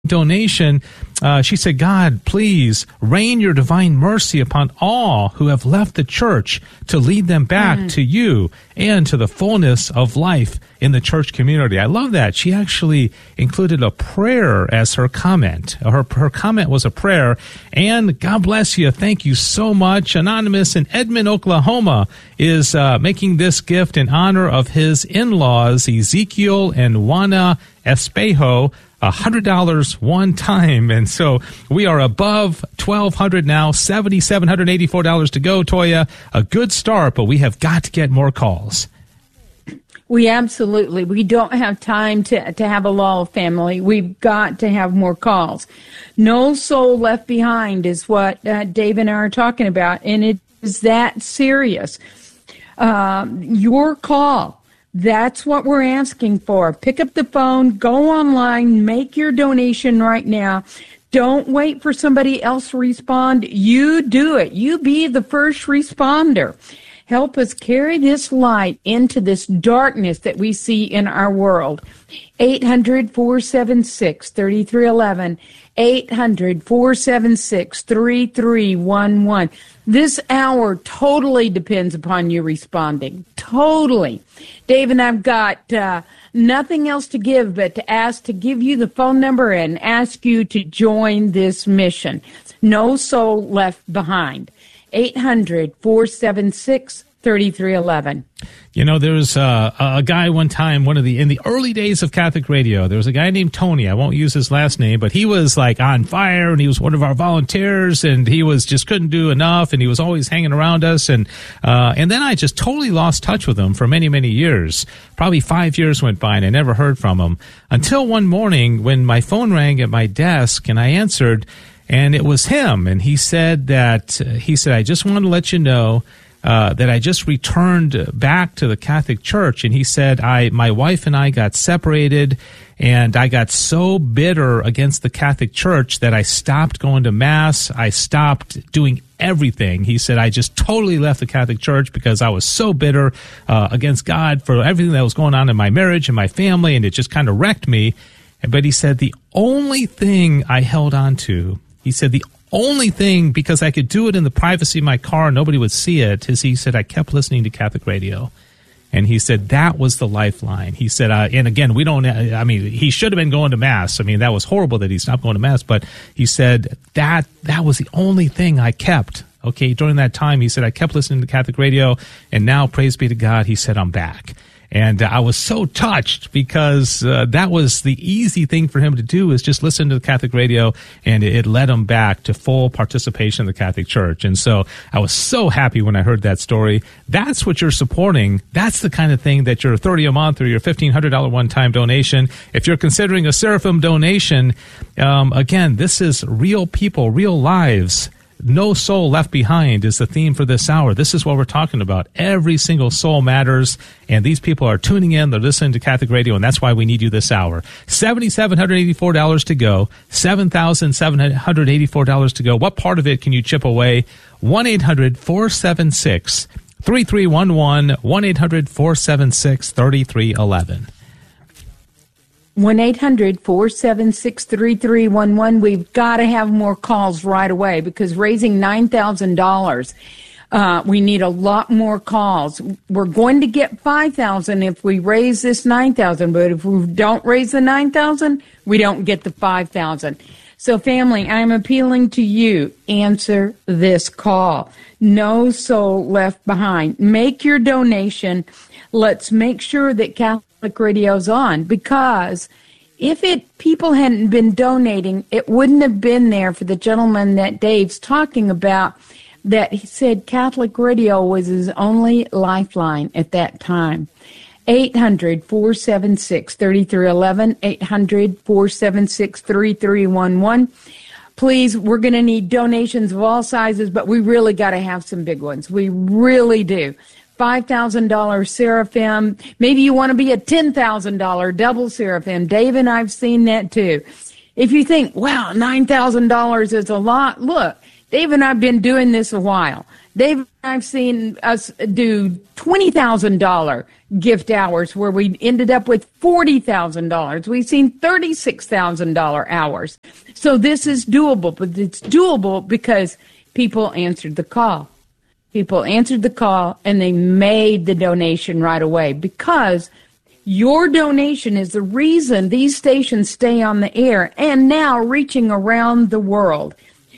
donation. She said, God, please rain your divine mercy upon all who have left the church to lead them back to you and to the fullness of life in the church community. I love that. She actually included a prayer as her comment. Her comment was a prayer. And God bless you. Thank you so much. Anonymous in Edmond, Oklahoma is making this gift in honor of his in-laws, Ezekiel and Juana Espejo, $100 one time. And so we are above $1,200 now, $7,784 to go, Toya. A good start, but we have got to get more calls. We don't have time to have a lull, family. We've got to have more calls. No soul left behind is what Dave and I are talking about, and it is that serious. Your call. That's what we're asking for. Pick up the phone, go online, make your donation right now. Don't wait for somebody else to respond. You do it. You be the first responder. Help us carry this light into this darkness that we see in our world. 800-476-3311. 800-476-3311. This hour totally depends upon you responding. Totally. Dave and I've got nothing else to give but to ask to give you the phone number and ask you to join this mission. No soul left behind. 800-476-3311. You know, there was a guy one time, in the early days of Catholic radio, there was a guy named Tony. I won't use his last name, but he was like on fire, and he was one of our volunteers, and he was just couldn't do enough, and he was always hanging around us, and then I just totally lost touch with him for many, many years. Probably 5 years went by, and I never heard from him until one morning when my phone rang at my desk, and I answered, and it was him, and he said, I just want to let you know that I just returned back to the Catholic Church. And he said, my wife and I got separated, and I got so bitter against the Catholic Church that I stopped going to Mass. I stopped doing everything. He said, I just totally left the Catholic Church because I was so bitter against God for everything that was going on in my marriage and my family, and it just kind of wrecked me. But he said, the only thing I held on to, he said, the only thing, because I could do it in the privacy of my car, nobody would see it, is he said, I kept listening to Catholic radio. And he said, that was the lifeline. He said, and again, he should have been going to Mass. I mean, that was horrible that he stopped going to Mass. But he said, that was the only thing I kept. Okay, during that time, he said, I kept listening to Catholic radio. And now, praise be to God, he said, I'm back. And I was so touched because that was the easy thing for him to do, is just listen to the Catholic radio, and it led him back to full participation in the Catholic Church. And so I was so happy when I heard that story. That's what you're supporting. That's the kind of thing that your $30 a month or your $1,500 one-time donation. If you're considering a Seraphim donation, again, this is real people, real lives. No soul left behind is the theme for this hour. This is what we're talking about. Every single soul matters, and these people are tuning in. They're listening to Catholic radio, and that's why we need you this hour. $7,784 to go. $7,784 to go. What part of it can you chip away? 1-800-476-3311. 1-800-476-3311. 1-800-476-3311. We've got to have more calls right away because raising $9,000, we need a lot more calls. We're going to get $5,000 if we raise this $9,000, but if we don't raise the $9,000, we don't get the $5,000. So, family, I'm appealing to you. Answer this call. No soul left behind. Make your donation. Let's make sure that Catholic radio's on, because if people hadn't been donating, it wouldn't have been there for the gentleman that Dave's talking about, that he said Catholic radio was his only lifeline at that time. 800-476-3311, 800-476-3311. Please, we're going to need donations of all sizes, but we really got to have some big ones. We really do. $5,000 Seraphim. Maybe you want to be a $10,000 double Seraphim. Dave and I've seen that too. If you think, wow, $9,000 is a lot, look, Dave and I've been doing this a while. Dave, I've seen us do $20,000 gift hours where we ended up with $40,000. We've seen $36,000 hours. So this is doable, but it's doable because people answered the call. People answered the call and they made the donation right away, because your donation is the reason these stations stay on the air and now reaching around the world.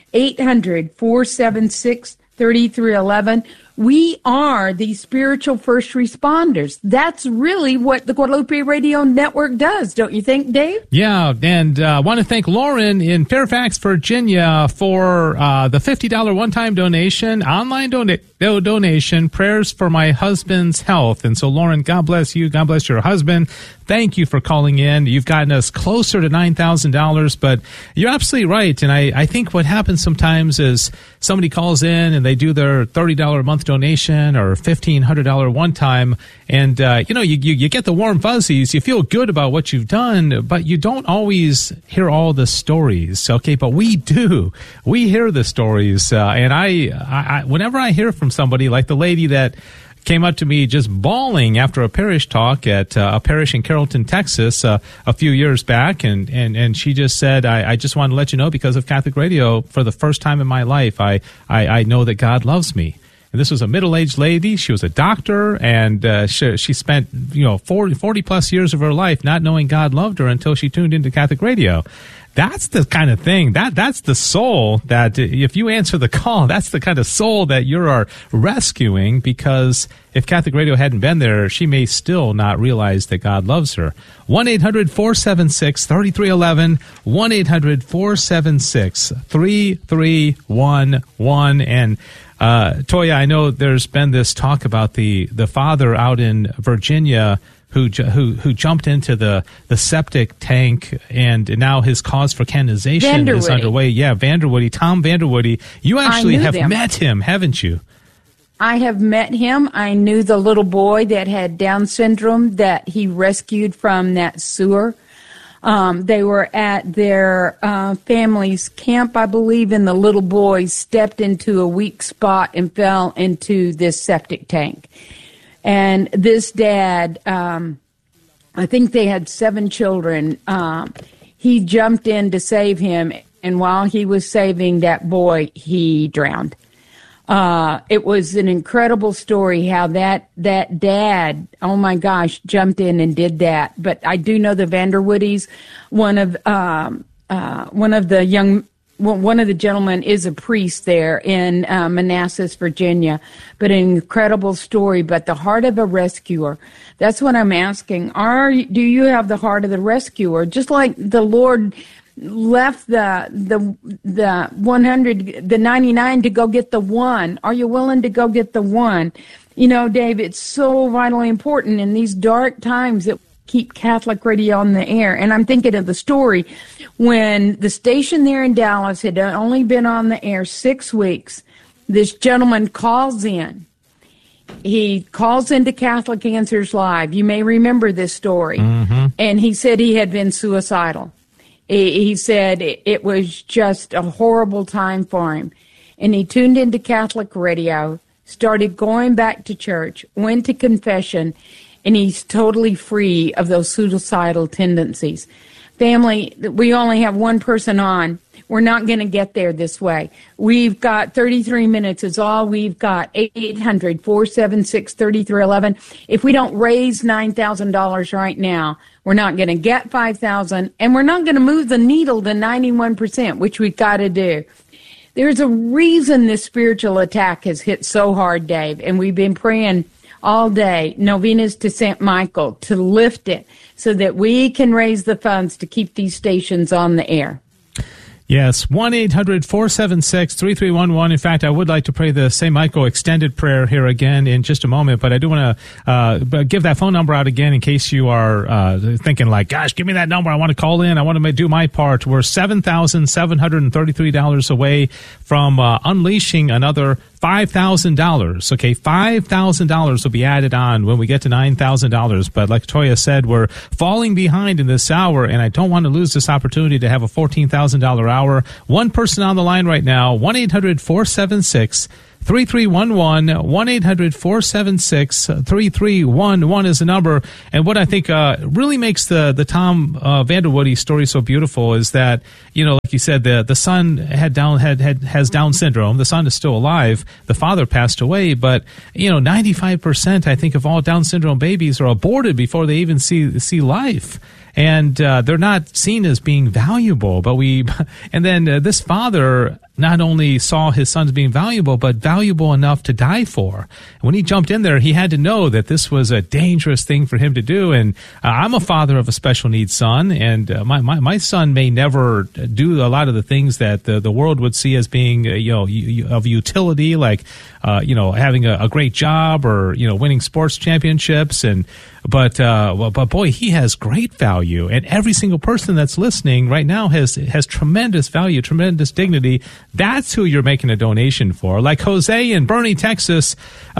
800-476-3311. We are the spiritual first responders. That's really what the Guadalupe Radio Network does, don't you think, Dave? Yeah, and I want to thank Lauren in Fairfax, Virginia, for the $50 one-time donation, online donation, prayers for my husband's health. And so, Lauren, God bless you. God bless your husband. Thank you for calling in. You've gotten us closer to $9,000, but you're absolutely right. And I think what happens sometimes is somebody calls in and they do their $30 a month donation or $1,500 one time, and you get the warm fuzzies. You feel good about what you've done, but you don't always hear all the stories. Okay, but we do. We hear the stories, and I whenever I hear from somebody like the lady that came up to me just bawling after a parish talk at a parish in Carrollton, Texas, a few years back, and she just said, I just want to let you know, because of Catholic Radio, for the first time in my life, I know that God loves me. And this was a middle-aged lady. She was a doctor, and she spent 40 plus years of her life not knowing God loved her until she tuned into Catholic Radio. That's the kind of thing, that's the soul that, if you answer the call, that's the kind of soul that you are rescuing, because if Catholic Radio hadn't been there, she may still not realize that God loves her. 1-800-476-3311, 1-800-476-3311. And Toya, I know there's been this talk about the father out in Virginia who jumped into the septic tank, and now his cause for canonization is underway. Yeah, Vanderwoody, Tom Vanderwoody. You actually have met him, haven't you? I have met him. I knew the little boy that had Down syndrome that he rescued from that sewer. They were at their family's camp, I believe, and the little boy stepped into a weak spot and fell into this septic tank. And this dad, I think they had 7 children. He jumped in to save him, and while he was saving that boy, he drowned. It was an incredible story how that dad, oh my gosh, jumped in and did that. But I do know the Vanderwoodies. One of the gentlemen is a priest there in Manassas, Virginia, but an incredible story. But the heart of a rescuer, that's what I'm asking. Do you have the heart of the rescuer? Just like the Lord left the 99 to go get the one. Are you willing to go get the one? You know, Dave, it's so vitally important in these dark times that keep Catholic Radio on the air. And I'm thinking of the story when the station there in Dallas had only been on the air 6 weeks. This gentleman calls in. He calls into Catholic Answers Live. You may remember this story. Mm-hmm. And he said he had been suicidal. He said it was just a horrible time for him. And he tuned into Catholic Radio, started going back to church, went to confession, and he's totally free of those suicidal tendencies. Family, we only have one person on. We're not going to get there this way. We've got 33 minutes is all we've got. 800-476-3311. If we don't raise $9,000 right now, we're not going to get $5,000, and we're not going to move the needle to 91%, which we've got to do. There's a reason this spiritual attack has hit so hard, Dave, and we've been praying all day, novenas to St. Michael, to lift it so that we can raise the funds to keep these stations on the air. Yes, 1-800-476-3311. In fact, I would like to pray the St. Michael extended prayer here again in just a moment, but I do want to give that phone number out again in case you are thinking like, gosh, give me that number. I want to call in. I want to do my part. We're $7,733 away from unleashing another $5,000. Okay, $5,000 will be added on when we get to $9,000. But like Toya said, we're falling behind in this hour, and I don't want to lose this opportunity to have a $14,000 hour hour. One person on the line right now, 1-800-476-3311, 1-800-476-3311 is the number. And what I think really makes the Tom Vanderwoody story so beautiful is that, like you said, the son has Down syndrome. The son is still alive. The father passed away, but 95% I think of all Down syndrome babies are aborted before they even see life. And they're not seen as being valuable, and then this father not only saw his sons being valuable, but valuable enough to die for. When he jumped in there, he had to know that this was a dangerous thing for him to do. And I'm a father of a special needs son, and my son may never do a lot of the things that the world would see as being of utility, like having a great job or winning sports championships. But boy, he has great value, and every single person that's listening right now has tremendous value, tremendous dignity. That's who you're making a donation for. Like Jose in Bernie, Texas,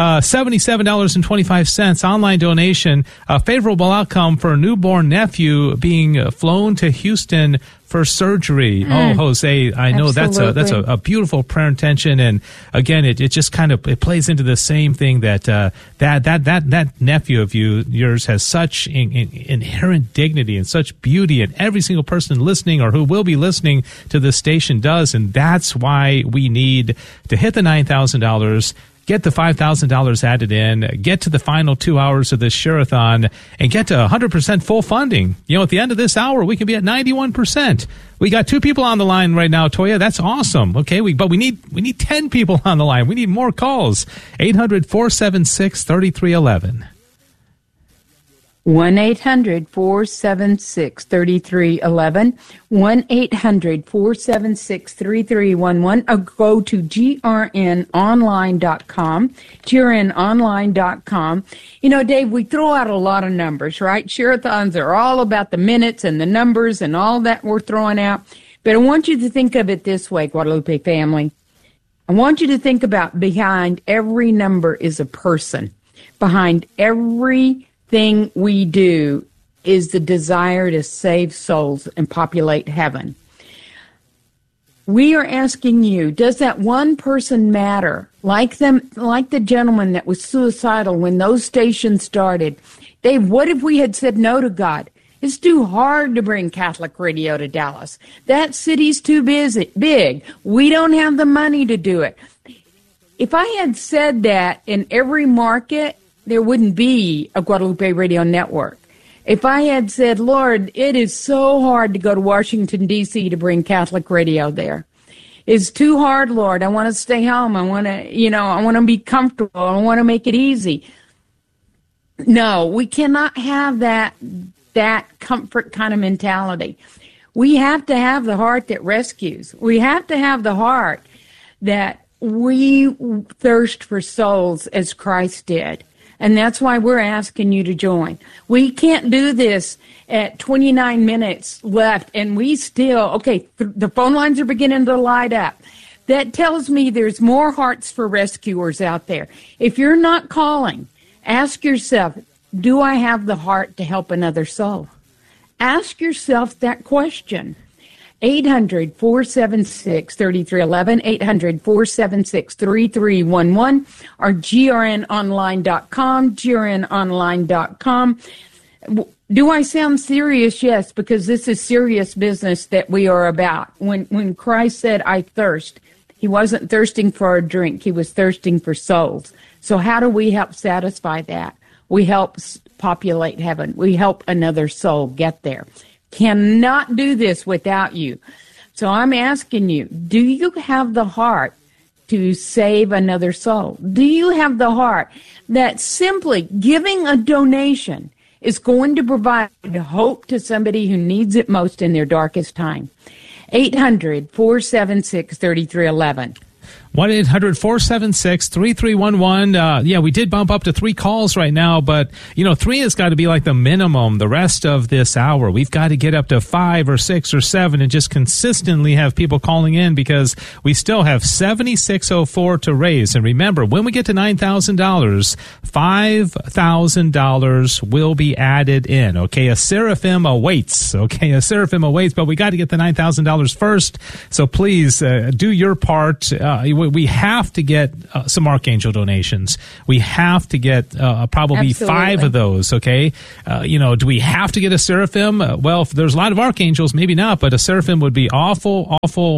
$77.25 online donation, a favorable outcome for a newborn nephew being flown to Houston for surgery. Oh, Jose, I know that's a beautiful prayer intention, and again, it just kind of plays into the same thing that that nephew of yours has such inherent dignity and such beauty, and every single person listening or who will be listening to this station does, and that's why we need to hit the $9,000. Get the $5,000 added in, get to the final 2 hours of this share-a-thon, and get to 100% full funding. At the end of this hour, we can be at 91%. We got 2 people on the line right now, Toya. That's awesome. Okay, but we need 10 people on the line. We need more calls. 800-476-3311. 1-800-476-3311, 1-800-476-3311, or go to grnonline.com, grnonline.com. Dave, we throw out a lot of numbers, right? Share-a-thons are all about the minutes and the numbers and all that we're throwing out. But I want you to think of it this way, Guadalupe family. I want you to think about behind every number is a person. Behind every thing we do is the desire to save souls and populate heaven. We are asking you, does that one person matter? Like the gentleman that was suicidal when those stations started. Dave, what if we had said no to God? It's too hard to bring Catholic radio to Dallas. That city's too big. We don't have the money to do it. If I had said that in every market, there wouldn't be a Guadalupe Radio Network. If I had said, Lord, it is so hard to go to Washington, D.C. to bring Catholic radio there. It's too hard, Lord. I want to stay home. I want to be comfortable. I want to make it easy. No, we cannot have that comfort kind of mentality. We have to have the heart that rescues. We have to have the heart that we thirst for souls as Christ did. And that's why we're asking you to join. We can't do this at 29 minutes left, and we still, the phone lines are beginning to light up. That tells me there's more hearts for rescuers out there. If you're not calling, ask yourself, do I have the heart to help another soul? Ask yourself that question. 800-476-3311, 800-476-3311, or grnonline.com, grnonline.com. Do I sound serious? Yes, because this is serious business that we are about. When Christ said, I thirst, he wasn't thirsting for a drink. He was thirsting for souls. So how do we help satisfy that? We help populate heaven. We help another soul get there. Cannot do this without you. So I'm asking you, do you have the heart to save another soul? Do you have the heart that simply giving a donation is going to provide hope to somebody who needs it most in their darkest time? 800-476-3311. 1-800-476-3311. Yeah, we did bump up to 3 calls right now, but, 3 has got to be like the minimum the rest of this hour. We've got to get up to 5 or 6 or 7 and just consistently have people calling in because we still have $7,604 to raise. And remember, when we get to $9,000, $5,000 will be added in. Okay, a seraphim awaits. But we got to get the $9,000 first. So please do your part. We have to get some Archangel donations. We have to get probably Absolutely. 5 of those, okay? Do we have to get a seraphim? Well, if there's a lot of archangels, maybe not, but a seraphim would be awful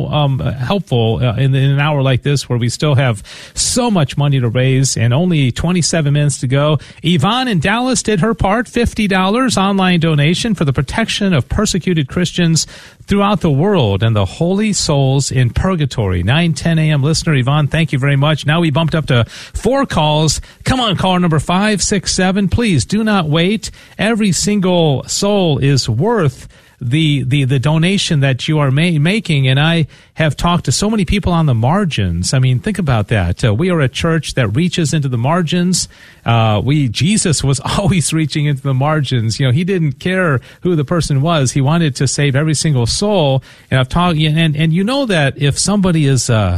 helpful in an hour like this where we still have so much money to raise and only 27 minutes to go. Yvonne in Dallas did her part, $50 online donation for the protection of persecuted Christians throughout the world and the holy souls in purgatory. 9:10 a.m. listener Yvonne, thank you very much. Now we bumped up to 4 calls. Come on, caller number 567. Please do not wait. Every single soul is worth the donation that you are making. And I have talked to so many people on the margins. I mean, think about that. We are a church that reaches into the margins. Jesus was always reaching into the margins. He didn't care who the person was. He wanted to save every single soul. And I've talked, and that if somebody is a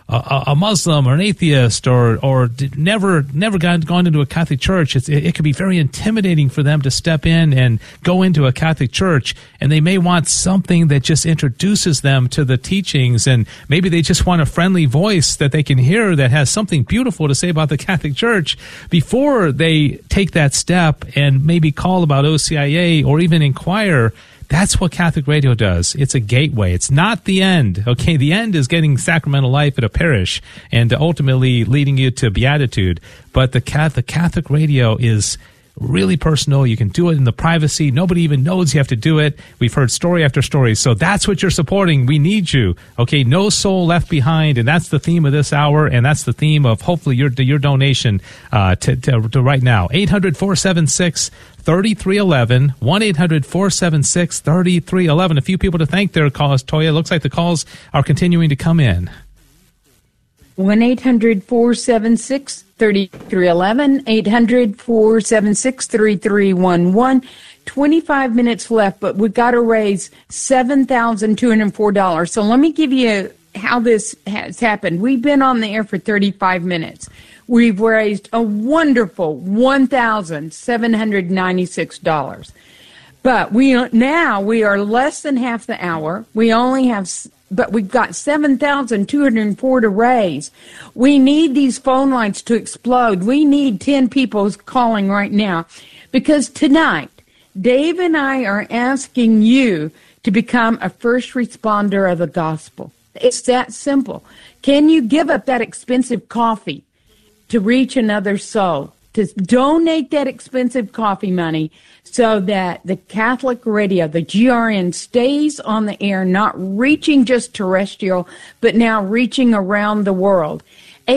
Muslim or an atheist or never gone into a Catholic church, it could be very intimidating for them to step in and go into a Catholic church, and they may want something that just introduces them to the teachings, and maybe they just want a friendly voice that they can hear that has something beautiful to say about the Catholic Church before they take that step and maybe call about OCIA or even inquire. That's what Catholic Radio does. It's a gateway. It's not the end. Okay, the end is getting sacramental life at a parish and ultimately leading you to beatitude. But the Catholic Radio is really personal. You can do it in the privacy. Nobody even knows you have to do it. We've heard story after story. So that's what you're supporting. We need you. Okay, no soul left behind. And that's the theme of this hour. And that's the theme of hopefully your donation to right now. 800-476-3311, 1-800-476-3311. A few people to thank there, Toya. It looks like the calls are continuing to come in. 1-800-476-3311, 800-476-3311. 25 minutes left, but we've got to raise $7,204. So let me give you how this has happened. We've been on the air for 35 minutes. We've raised a wonderful $1,796. But we are less than half the hour. But we've got $7,204 to raise. We need these phone lines to explode. We need 10 people calling right now. Because tonight, Dave and I are asking you to become a first responder of the gospel. It's that simple. Can you give up that expensive coffee to reach another soul? To donate that expensive coffee money so that the Catholic Radio, the GRN, stays on the air, not reaching just terrestrial, but now reaching around the world.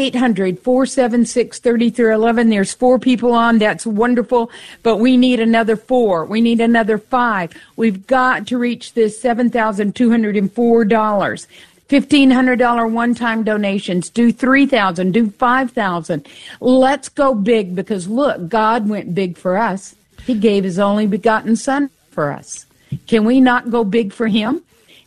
800-476-3311. There's 4 people on. That's wonderful. But we need another 4. We need another 5. We've got to reach this $7,204. $1,500 one-time donations. Do $3,000. Do $5,000. Let's go big because, look, God went big for us. He gave His only begotten Son for us. Can we not go big for Him?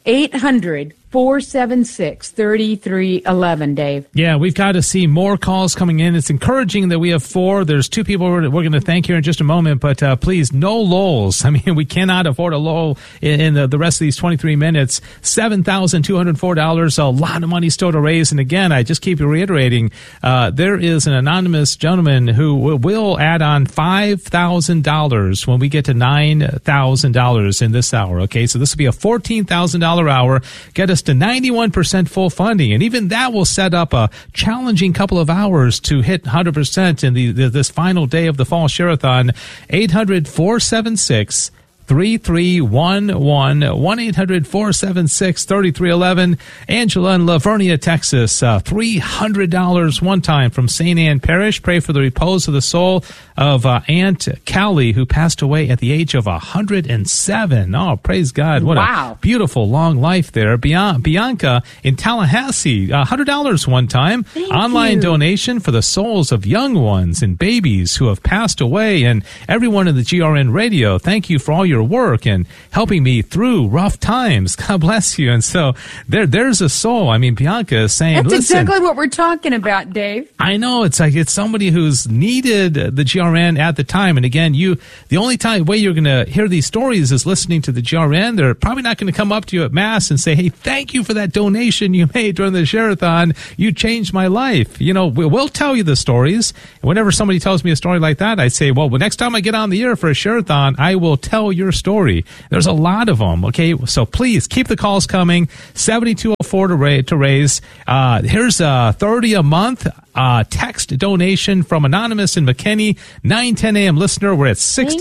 800-476-3311, Dave. Yeah, we've got to see more calls coming in. It's encouraging that we have 4. There's 2 people we're going to thank here in just a moment, but please, no lulls. I mean, we cannot afford a lull in the rest of these 23 minutes. $7,204, a lot of money still to raise. And again, I just keep reiterating, there is an anonymous gentleman who will add on $5,000 when we get to $9,000 in this hour. Okay, so this will be a $14,000 hour, get us to 91% full funding, and even that will set up a challenging couple of hours to hit 100% in this final day of the Fall Share-a-thon. 800-476 1-800-476-3311. Angela in Lavernia, Texas, $300 one time from St. Anne Parish. Pray for the repose of the soul of Aunt Callie, who passed away at the age of 107. Oh, praise God. What a beautiful long life there. Bianca in Tallahassee, $100 one time. Online donation for the souls of young ones and babies who have passed away. And everyone in the GRN radio, thank you for all your work and helping me through rough times. God bless you. And so there's a soul. I mean, Bianca is saying, that's exactly what we're talking about, Dave. I know. It's like it's somebody who's needed the GRN at the time. And again, the only way you're going to hear these stories is listening to the GRN. They're probably not going to come up to you at Mass and say, hey, thank you for that donation you made during the Share-a-thon. You changed my life. We'll tell you the stories. And whenever somebody tells me a story like that, I say, well, next time I get on the air for a Share-a-thon, I will tell your story. There's a lot of them, okay? So please keep the calls coming. 7204 to raise. Here's $30 a month. Text donation from Anonymous in McKinney, 9:10 a.m. listener. We're at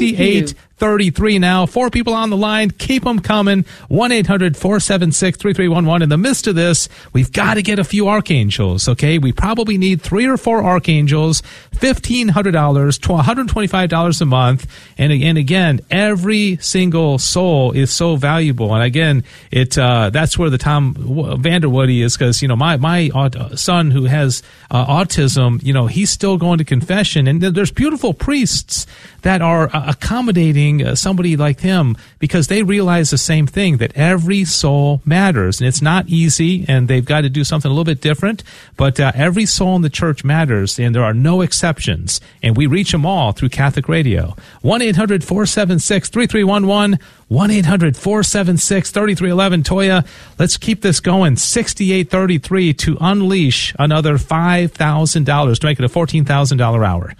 6833 now. 4 people on the line. Keep them coming. 1-800-476-3311. In the midst of this, we've got to get a few archangels, okay? We probably need 3 or 4 archangels, $1,500 to $125 a month. And again, every single soul is so valuable. And again, that's where the Tom Vanderwoody is, because, my son who has autism, he's still going to confession. And there's beautiful priests that are accommodating somebody like him because they realize the same thing, that every soul matters. And it's not easy, and they've got to do something a little bit different. But every soul in the church matters, and there are no exceptions. And we reach them all through Catholic Radio. 1-800-476-3311. 1-800-476-3311. Toya, let's keep this going. 6833 to unleash another $5,000 to make it a $14,000 hour.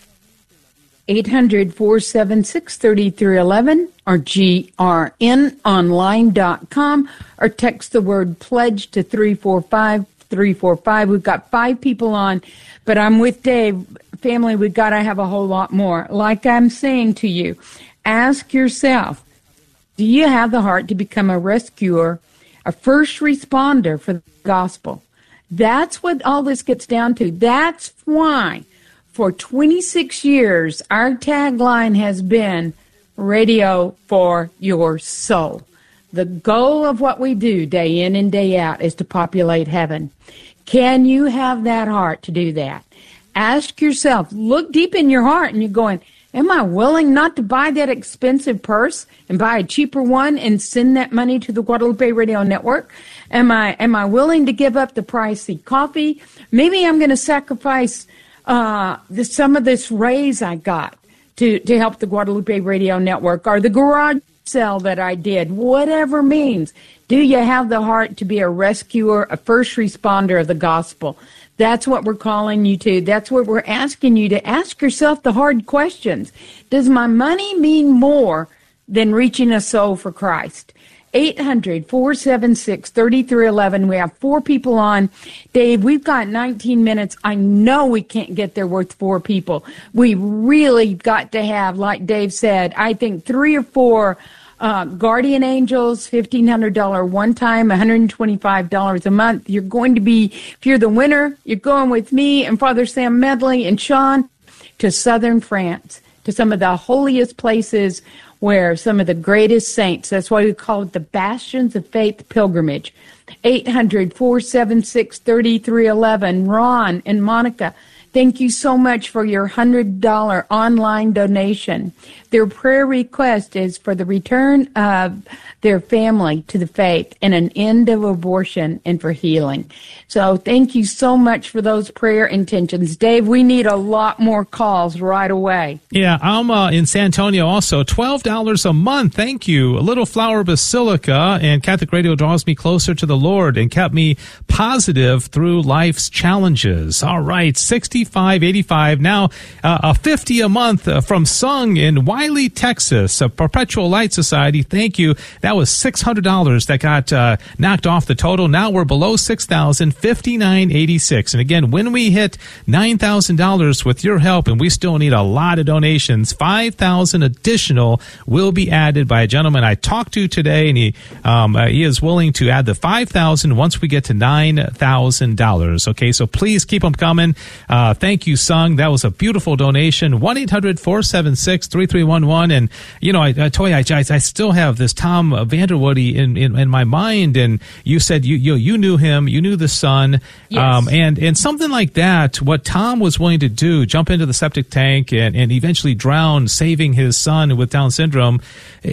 800-476-3311 or grnonline.com, or text the word pledge to 345-345. We've got 5 people on, but I'm with Dave. Family, we've got to have a whole lot more. Like I'm saying to you, ask yourself, do you have the heart to become a rescuer, a first responder for the gospel? That's what all this gets down to. That's why for 26 years, our tagline has been Radio for Your Soul. The goal of what we do day in and day out is to populate heaven. Can you have that heart to do that? Ask yourself, look deep in your heart, and you're going, am I willing not to buy that expensive purse and buy a cheaper one and send that money to the Guadalupe Radio Network? Am I willing to give up the pricey coffee? Maybe I'm going to sacrifice some of this raise I got to help the Guadalupe Radio Network, or the garage sale that I did, whatever means. Do you have the heart to be a rescuer, a first responder of the gospel? That's what we're calling you to. That's what we're asking you to ask yourself the hard questions. Does my money mean more than reaching a soul for Christ? 800-476-3311. We have 4 people on. Dave, we've got 19 minutes. I know we can't get there with 4 people. We really got to have, like Dave said, I think 3 or 4 guardian angels, $1,500 one time, $125 a month. You're going to be, if you're the winner, you're going with me and Father Sam Medley and Sean to southern France, to some of the holiest places where some of the greatest saints, that's why we call it the Bastions of Faith pilgrimage. 800-476-3311. Ron and Monica, thank you so much for your $100 online donation. Their prayer request is for the return of their family to the faith and an end of abortion and for healing. So thank you so much for those prayer intentions. Dave, we need a lot more calls right away. Yeah, I'm in San Antonio also. $12 a month. Thank you. A Little Flower Basilica, and Catholic Radio draws me closer to the Lord and kept me positive through life's challenges. All right, 65.85. Now, a $50 a month from Sung in Riley, Texas, a Perpetual Light Society. Thank you. That was $600 that got knocked off the total. Now we're below $6,000, $59.86. And again, when we hit $9,000 with your help, and we still need a lot of donations, $5,000 additional will be added by a gentleman I talked to today, and he is willing to add the $5,000 once we get to $9,000. Okay, so please keep them coming. Thank you, Sung. That was a beautiful donation. 1-800-476-3311. And you know, I still have this Tom Vanderwoody in my mind. And you said you knew him, you knew the son, yes. And something like that. What Tom was willing to do, jump into the septic tank and eventually drown, saving his son with Down syndrome.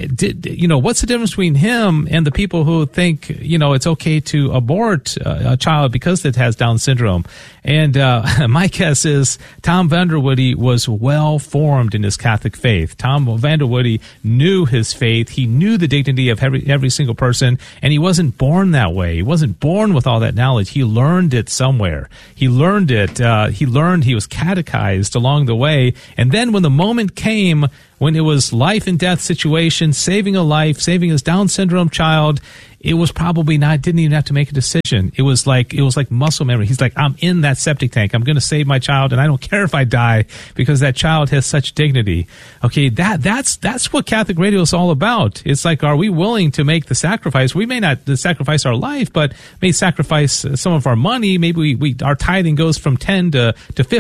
What's the difference between him and the people who think it's okay to abort a child because it has Down syndrome? And my guess is Tom Vanderwoody was well formed in his Catholic faith. Tom Vanderwoody knew his faith. He knew the dignity of every single person, and he wasn't born that way. He wasn't born with all that knowledge. He learned it somewhere. He learned it. He was catechized along the way. And then when the moment came, when it was life and death situation, saving a life, saving his Down syndrome child, it was probably not, didn't even have to make a decision. It was like muscle memory. He's like, I'm in that septic tank. I'm going to save my child, and I don't care if I die because that child has such dignity. Okay, that's what Catholic radio is all about. It's like, are we willing to make the sacrifice? We may not sacrifice our life, but may sacrifice some of our money. Maybe our tithing goes from 10 to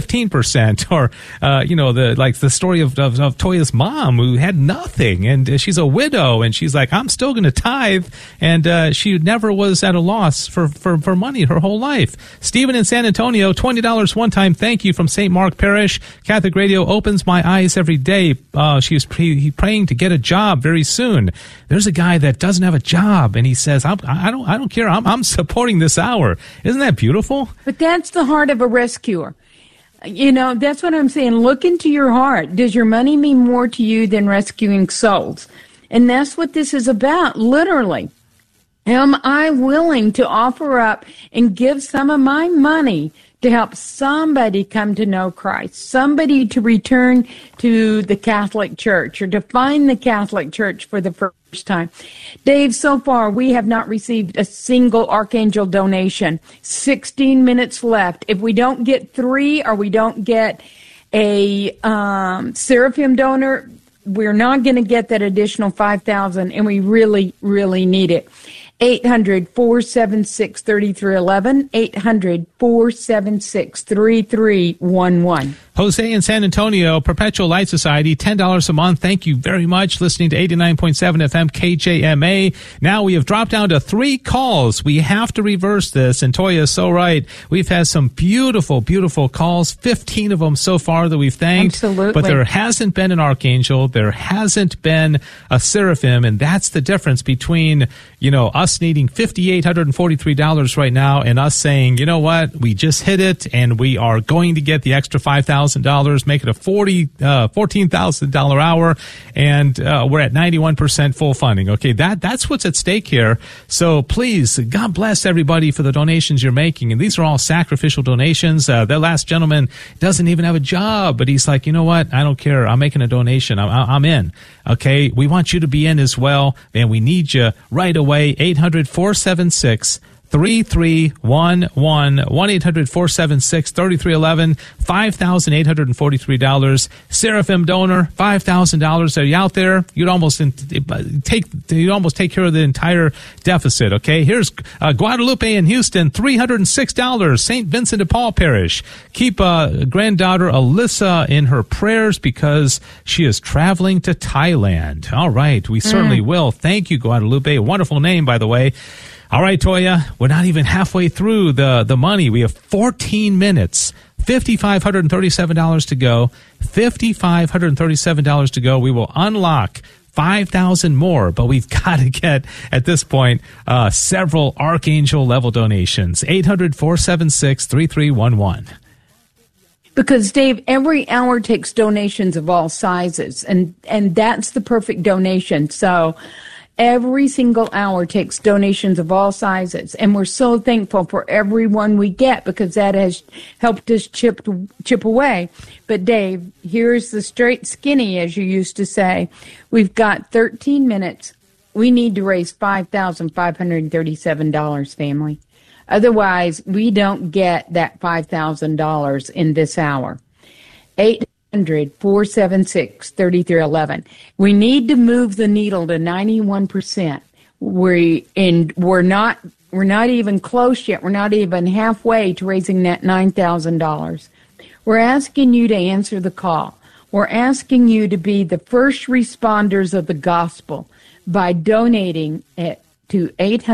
15%, or the story of Toya's mom, who had nothing, and she's a widow, and she's like, I'm still going to tithe, and she never was at a loss for money her whole life. Stephen in San Antonio, $20 one time. Thank you from St. Mark Parish. Catholic radio opens my eyes every day. She's praying to get a job very soon. There's a guy that doesn't have a job, and he says, I don't care. I'm supporting this hour. Isn't that beautiful? But that's the heart of a rescuer. That's what I'm saying. Look into your heart. Does your money mean more to you than rescuing souls? And that's what this is about, literally. Am I willing to offer up and give some of my money to help somebody come to know Christ, somebody to return to the Catholic Church or to find the Catholic Church for the first time? Dave, so far we have not received a single Archangel donation. 16 minutes left. If we don't get 3 or we don't get a Seraphim donor, we're not going to get that additional $5,000, and we really, really need it. 800-476-3311, 800-476-3311. Jose in San Antonio, Perpetual Light Society, $10 a month. Thank you very much. Listening to 89.7 FM KJMA. Now we have dropped down to 3 calls. We have to reverse this, and Toya is so right. We've had some beautiful, beautiful calls, 15 of them so far that we've thanked. Absolutely. But there hasn't been an Archangel. There hasn't been a Seraphim, and that's the difference between, us needing $5,843 right now and us saying, you know what, we just hit it, and we are going to get the extra $5,000, make it a $14,000 hour, and we're at 91% full funding. Okay, that's what's at stake here. So please, God bless everybody for the donations you're making, and these are all sacrificial donations. That last gentleman doesn't even have a job, but he's like, you know what, I don't care, I'm making a donation, I'm in. Okay, we want you to be in as well, and we need you right away. 800-476-3311, 1-800-476-3311, $5,843. Seraphim donor, $5,000. Are you out there? You'd almost take care of the entire deficit. Okay, here's Guadalupe in Houston, $306. St. Vincent de Paul Parish. Keep granddaughter Alyssa in her prayers because she is traveling to Thailand. All right, we certainly will. Thank you, Guadalupe. A wonderful name, by the way. All right, Toya, we're not even halfway through the money. We have 14 minutes, $5,537 to go, $5,537 to go. We will unlock 5,000 more, but we've got to get, at this point, several Archangel level donations. 800-476-3311. Because, Dave, every hour takes donations of all sizes, and that's the perfect donation. So every single hour takes donations of all sizes, and we're so thankful for everyone we get because that has helped us chip away. But Dave, here's the straight skinny, as you used to say. We've got 13 minutes. We need to raise $5,537, family. Otherwise, we don't get that $5,000 in this hour. 800-476-3311. We need to move the needle to 91%. We're not even close yet. We're not even halfway to raising that $9,000. We're asking you to answer the call. We're asking you to be the first responders of the gospel by donating it to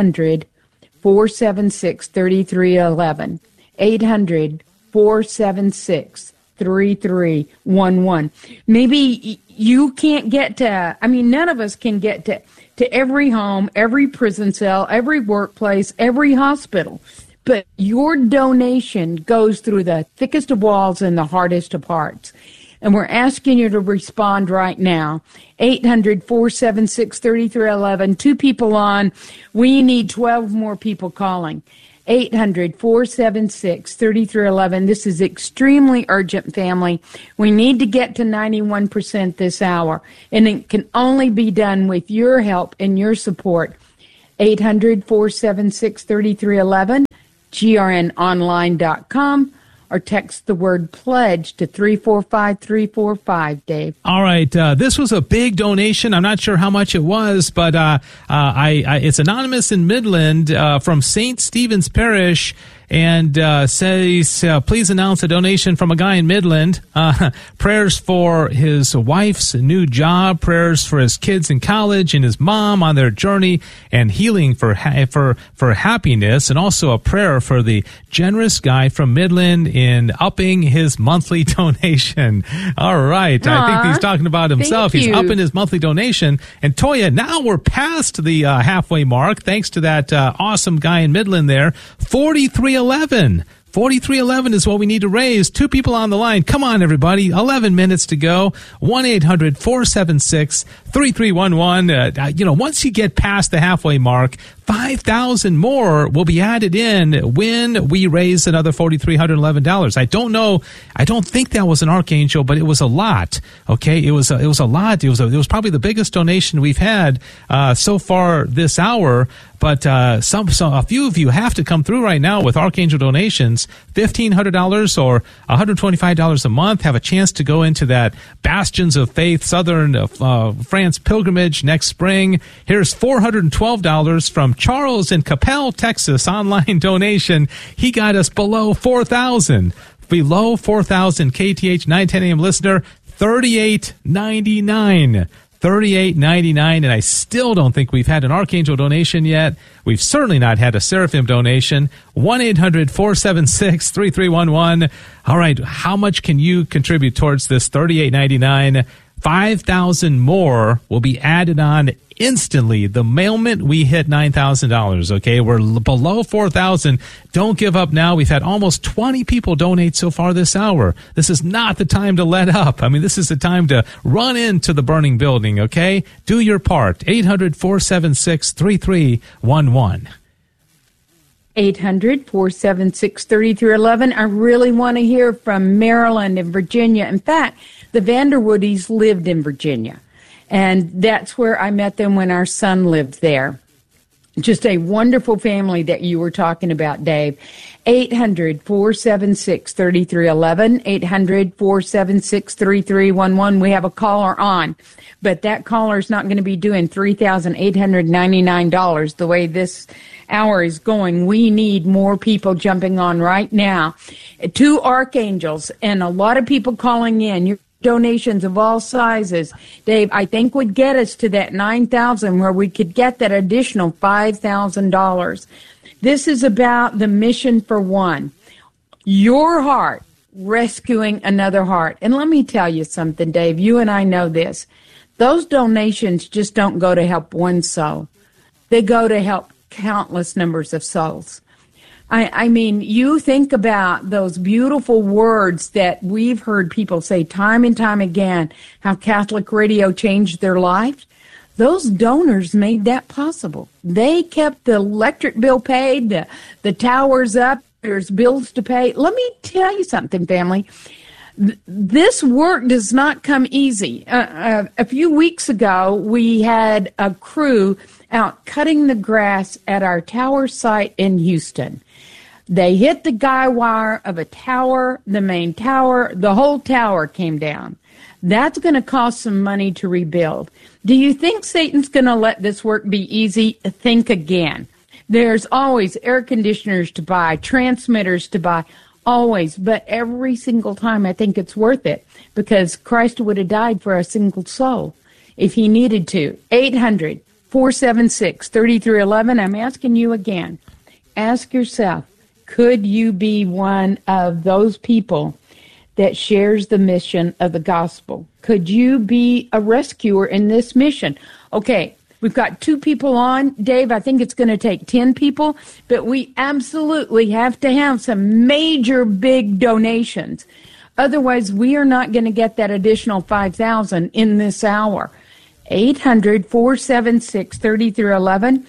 800-476-3311. 800-476-3311. Maybe you can't get to, none of us can get to every home, every prison cell, every workplace, every hospital. But your donation goes through the thickest of walls and the hardest of hearts. And we're asking you to respond right now. 800-476-3311. 2 people on. We need 12 more people calling. 800-476-3311. This is extremely urgent, family. We need to get to 91% this hour. And it can only be done with your help and your support. 800-476-3311. grnonline.com. Or text the word pledge to 345-345, Dave. All right. This was a big donation. I'm not sure how much it was, but it's anonymous in Midland from St. Stephen's Parish. And says, please announce a donation from a guy in Midland. Prayers for his wife's new job, prayers for his kids in college and his mom on their journey, and healing for happiness, and also a prayer for the generous guy from Midland in upping his monthly donation. All right. Aww, I think he's talking about himself. He's upping his monthly donation. And Toya, now we're past the halfway mark, thanks to that awesome guy in Midland there. 4311 is what we need to raise. 2 people on the line. Come on, everybody. 11 minutes to go. 1-800-476-3311. Once you get past the halfway mark, 5,000 more will be added in when we raise another $4,311. I don't know. I don't think that was an archangel, but it was a lot. Okay, it was a lot. It was probably the biggest donation we've had so far this hour. But a few of you have to come through right now with archangel donations. $1,500 or $125 a month. Have a chance to go into that Bastions of Faith Southern France pilgrimage next spring. Here's $412 from Charles in Capel, Texas, online donation. He got us below 4,000. Below 4,000, KTH 910 AM listener, $38.99. $38.99, and I still don't think we've had an archangel donation yet. We've certainly not had a seraphim donation. 1-800-476-3311. All right, how much can you contribute towards this $38.99? 5,000 more will be added on instantly the moment we hit $9,000. Okay, we're below 4,000. Don't give up now. We've had almost 20 people donate so far this hour. This is not the time to let up. This is the time to run into the burning building. Okay, do your part. 800-476-3311. 800-476-3311. I really want to hear from Maryland and Virginia. In fact, the Vanderwoodies lived in Virginia, and that's where I met them when our son lived there. Just a wonderful family that you were talking about, Dave. 800-476-3311, 800-476-3311. We have a caller on, but that caller is not going to be doing $3,899 the way this hour is going. We need more people jumping on right now. 2 archangels and a lot of people calling in. Your donations of all sizes, Dave, I think would get us to that 9,000 where we could get that additional $5,000. This is about the mission for one. Your heart rescuing another heart. And let me tell you something, Dave. You and I know this. Those donations just don't go to help one soul. They go to help countless numbers of souls. You think about those beautiful words that we've heard people say time and time again, how Catholic radio changed their life. Those donors made that possible. They kept the electric bill paid, the towers up, there's bills to pay. Let me tell you something, family. This work does not come easy. A few weeks ago, we had a crew out cutting the grass at our tower site in Houston. They hit the guy wire of a tower, the main tower, the whole tower came down. That's going to cost some money to rebuild. Do you think Satan's going to let this work be easy? Think again. There's always air conditioners to buy, transmitters to buy, always. But every single time I think it's worth it because Christ would have died for a single soul if he needed to. 800-476-3311. I'm asking you again. Ask yourself, could you be one of those people that shares the mission of the gospel? Could you be a rescuer in this mission? Okay, we've got 2 people on. Dave, I think it's going to take 10 people, but we absolutely have to have some major big donations. Otherwise, we are not going to get that additional $5,000 in this hour. 800-476-3311,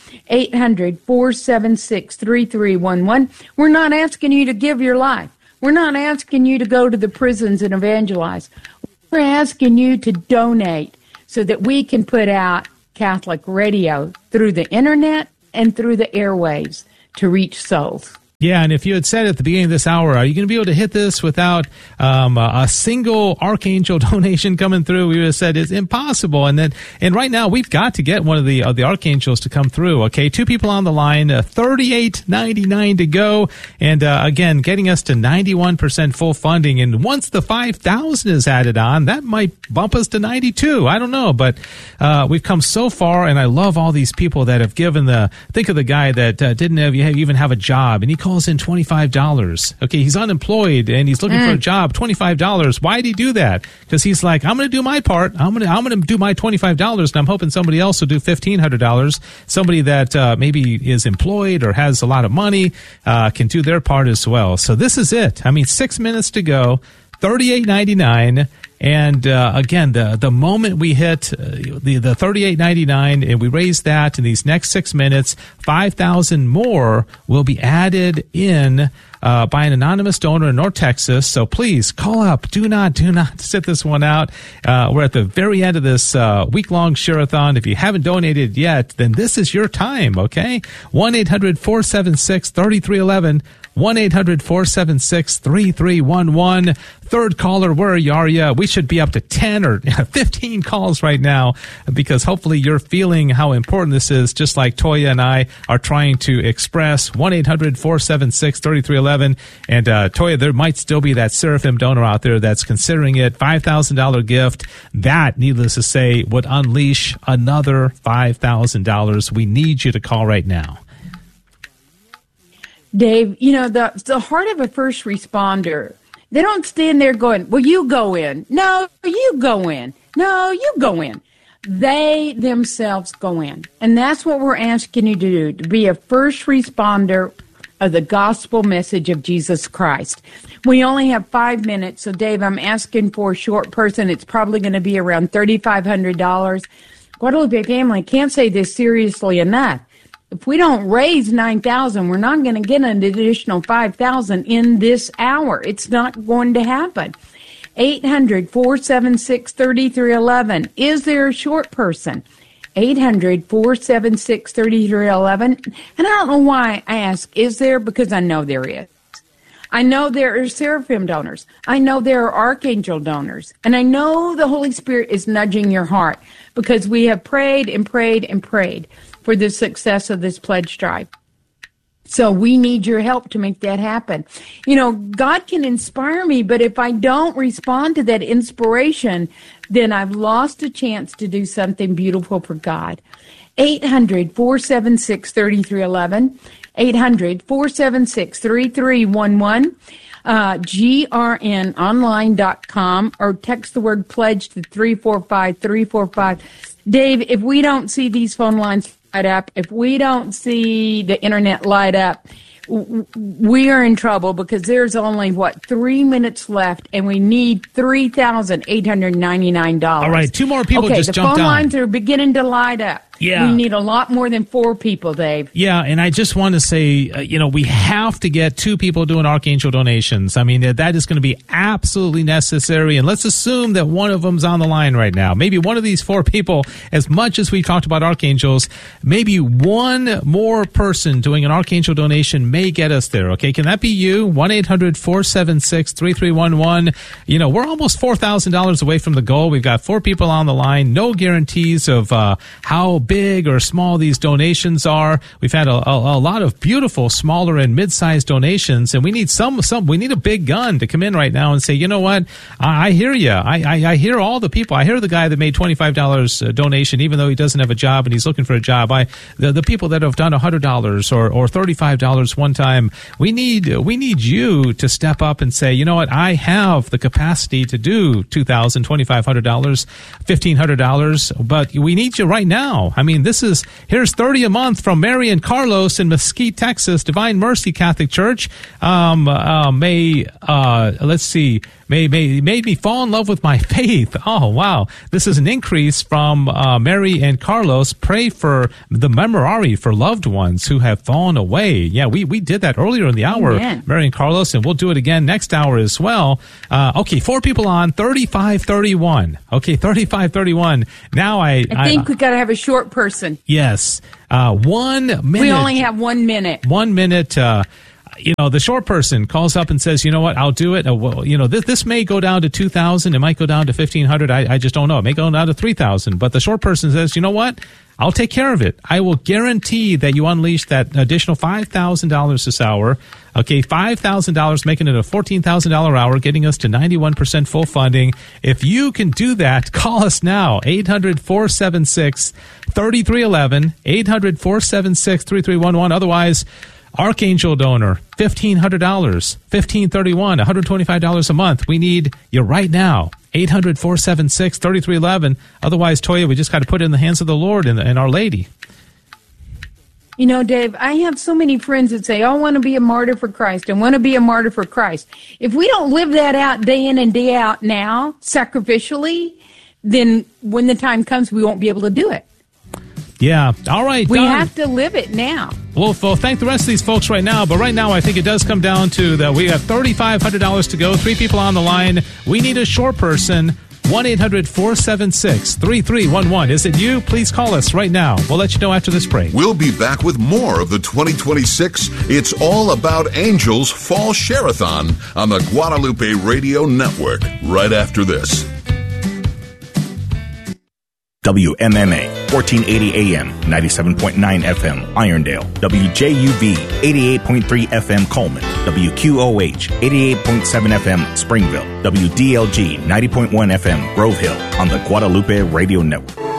800-476-3311. We're not asking you to give your life. We're not asking you to go to the prisons and evangelize. We're asking you to donate so that we can put out Catholic radio through the internet and through the airwaves to reach souls. Yeah, and if you had said at the beginning of this hour, are you going to be able to hit this without a single Archangel donation coming through? We would have said it's impossible. And right now we've got to get one of the Archangels to come through. Okay, 2 people on the line, $38.99 to go, and again, getting us to 91% full funding. And once the 5,000 is added on, that might bump us to 92. I don't know, but we've come so far, and I love all these people that have given think of the guy that didn't even have a job, and he calls in $25. Okay, he's unemployed and he's looking for a job. $25. Why did he do that? Because he's like, I'm going to do my part. I'm going to do my $25, and I'm hoping somebody else will do $1,500. Somebody that maybe is employed or has a lot of money can do their part as well. So this is it. I mean, 6 minutes to go. $38.99. And again, the moment we hit the $38.99 and we raise that in these next 6 minutes, 5,000 more will be added in by an anonymous donor in North Texas. So please call up. Do not sit this one out. We're at the very end of this week-long share-a-thon. If you haven't donated yet, then this is your time, okay? 1-800-476-3311. 1-800-476-3311. Third caller, where are you? We should be up to 10 or 15 calls right now because hopefully you're feeling how important this is, just like Toya and I are trying to express. 1-800-476-3311. And Toya, there might still be that Seraphim donor out there that's considering it. $5,000 gift. That, needless to say, would unleash another $5,000. We need you to call right now. Dave, you know, the heart of a first responder, they don't stand there going, well, you go in. No, you go in. No, you go in. They themselves go in. And that's what we're asking you to do, to be a first responder of the gospel message of Jesus Christ. We only have 5 minutes, so Dave, I'm asking for a short person. It's probably going to be around $3,500. Guadalupe family, can't say this seriously enough. If we don't raise 9,000, we're not going to get an additional 5,000 in this hour. It's not going to happen. 800-476-3311. Is there a short person? 800-476-3311. And I don't know why I ask, is there? Because I know there is. I know there are Seraphim donors. I know there are Archangel donors. And I know the Holy Spirit is nudging your heart because we have prayed and prayed and prayed for the success of this pledge drive. So we need your help to make that happen. You know, God can inspire me, but if I don't respond to that inspiration, then I've lost a chance to do something beautiful for God. 800-476-3311, 800-476-3311, grnonline.com, or text the word pledge to 345-345. Dave, if we don't see these phone lines light up, if we don't see the internet light up, we are in trouble because there's only 3 minutes left, and we need $3,899. All right, 2 more people just jumped on. The phone lines are beginning to light up. Yeah. We need a lot more than 4 people, Dave. Yeah, and I just want to say, we have to get 2 people doing Archangel donations. I mean, that is going to be absolutely necessary. And let's assume that one of them's on the line right now. Maybe one of these 4 people, as much as we talked about Archangels, maybe one more person doing an Archangel donation may get us there. Okay, can that be you? 1-800-476-3311. We're almost $4,000 away from the goal. We've got 4 people on the line. No guarantees of how big or small these donations are. We've had a lot of beautiful smaller and mid-sized donations, and we need we need a big gun to come in right now and say, you know what, I hear you. I hear all the people. I hear the guy that made $25 donation even though he doesn't have a job and he's looking for a job. The people that have done $100 or $35 one time. We need you to step up and say, you know what, I have the capacity to do $2,000, $2,500, $1,500, but we need you right now. I mean, here's $30 a month from Mary and Carlos in Mesquite, Texas, Divine Mercy Catholic Church. Made me fall in love with my faith. Oh, wow. This is an increase from Mary and Carlos. Pray for the memorare for loved ones who have fallen away. Yeah, we did that earlier in the hour, Amen. Mary and Carlos, and we'll do it again next hour as well. Okay, 4 people on, 3531. Okay, 3531. Now I think we got to have a short person. Yes. 1 minute. We only have 1 minute. 1 minute. The short person calls up and says, you know what, I'll do it. This may go down to 2,000. It might go down to 1,500. I just don't know. It may go down to 3,000. But the short person says, you know what, I'll take care of it. I will guarantee that you unleash that additional $5,000 this hour. Okay, $5,000, making it a $14,000 hour, getting us to 91% full funding. If you can do that, call us now, 800-476-3311, 800-476-3311. Otherwise, Archangel donor, $1,500, $1,531, $125 a month. We need you right now. 800-476-3311. Otherwise, Toya, we just got to put it in the hands of the Lord and Our Lady. Dave, I have so many friends that say, I want to be a martyr for Christ. I want to be a martyr for Christ. If we don't live that out day in and day out now, sacrificially, then when the time comes, we won't be able to do it. Yeah. All right. We have to live it now. Well, thank the rest of these folks right now. But right now, I think it does come down to that we have $3,500 to go. 3 people on the line. We need a short person. 1-800-476-3311. Is it you? Please call us right now. We'll let you know after this break. We'll be back with more of the 2026 It's All About Angels Fall Share-a-thon on the Guadalupe Radio Network right after this. WMMA, 1480 AM, 97.9 FM, Irondale. WJUV, 88.3 FM, Coleman. WQOH, 88.7 FM, Springville. WDLG, 90.1 FM, Grove Hill, on the Guadalupe Radio Network.